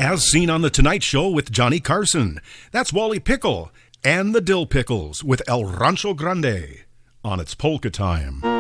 As seen on The Tonight Show with Johnny Carson. That's Wally Pickle and the Dill Pickles with El Rancho Grande on its Polka Time.